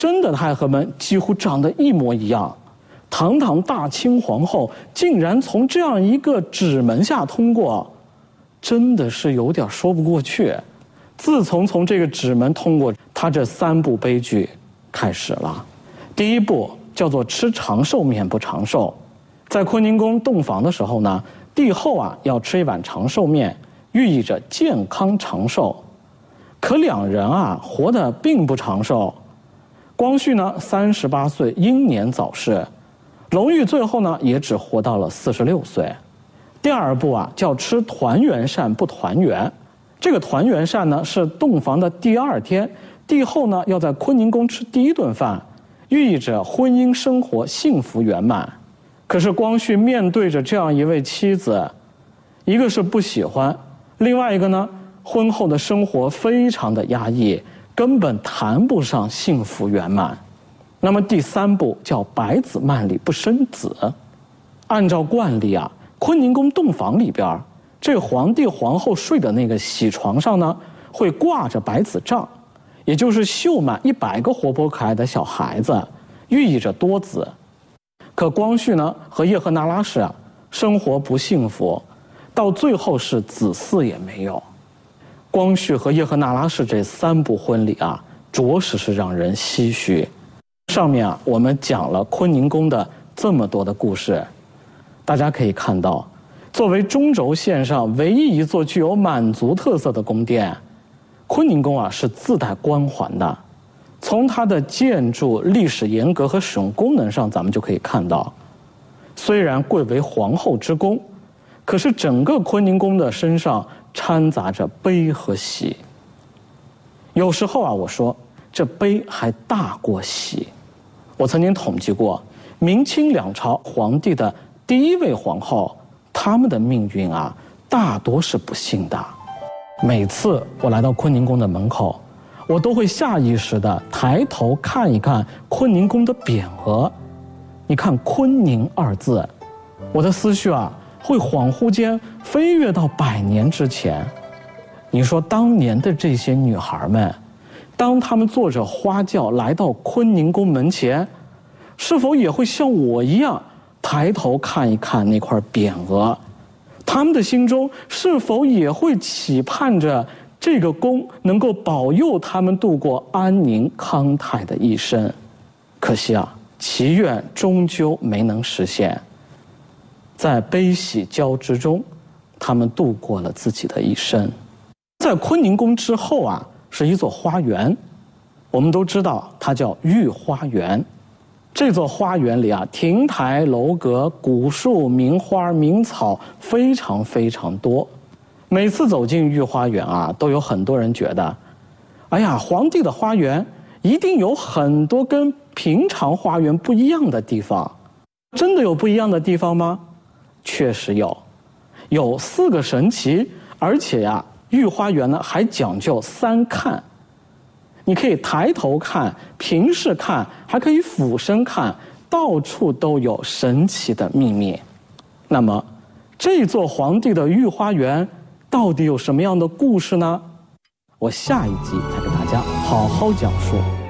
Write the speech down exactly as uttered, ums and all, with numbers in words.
真的太和们几乎长得一模一样。堂堂大清皇后竟然从这样一个纸门下通过，真的是有点说不过去。自从从这个纸门通过，他这三部悲剧开始了。第一部叫做吃长寿面不长寿，在坤宁宫洞房的时候呢，帝后啊要吃一碗长寿面，寓意着健康长寿。可两人啊活得并不长寿。光绪呢三十八岁英年早逝，隆裕最后呢也只活到了四十六岁。第二部啊叫吃团圆膳不团圆，这个团圆膳呢是洞房的第二天，帝后呢要在坤宁宫吃第一顿饭，寓意着婚姻生活幸福圆满。可是光绪面对着这样一位妻子，一个是不喜欢，另外一个呢婚后的生活非常的压抑，根本谈不上幸福圆满。那么第三步叫百子漫里不生子。按照惯例啊，坤宁宫洞房里边，这皇帝皇后睡的那个喜床上呢，会挂着百子帐，也就是绣满一百个活泼可爱的小孩子，寓意着多子。可光绪呢和叶赫那拉氏啊，生活不幸福，到最后是子嗣也没有。光绪和叶赫那拉氏这三部婚礼啊，着实是让人唏嘘。上面啊，我们讲了坤宁宫的这么多的故事，大家可以看到，作为中轴线上唯一一座具有满族特色的宫殿，坤宁宫啊是自带光环的。从它的建筑、历史沿革和使用功能上，咱们就可以看到，虽然贵为皇后之宫，可是整个坤宁宫的身上掺杂着悲和喜。有时候啊，我说这悲还大过喜。我曾经统计过，明清两朝皇帝的第一位皇后，他们的命运啊，大多是不幸的。每次我来到坤宁宫的门口，我都会下意识地抬头看一看坤宁宫的匾额。你看“坤宁”二字，我的思绪啊，会恍惚间飞跃到百年之前。你说当年的这些女孩们，当她们坐着花轿来到坤宁宫门前，是否也会像我一样抬头看一看那块匾额？她们的心中是否也会期盼着这个宫能够保佑她们度过安宁康泰的一生？可惜啊，祈愿终究没能实现。在悲喜交织中，她们度过了自己的一生。在坤宁宫之后啊，是一座花园，我们都知道它叫御花园。这座花园里啊，亭台楼阁、古树、名花、名草非常非常多。每次走进御花园啊，都有很多人觉得，哎呀，皇帝的花园一定有很多跟平常花园不一样的地方。真的有不一样的地方吗？确实有，有四个神奇，而且呀、啊，御花园呢还讲究三看。你可以抬头看、平视看，还可以俯身看，到处都有神奇的秘密。那么，这座皇帝的御花园到底有什么样的故事呢？我下一集再给大家好好讲述。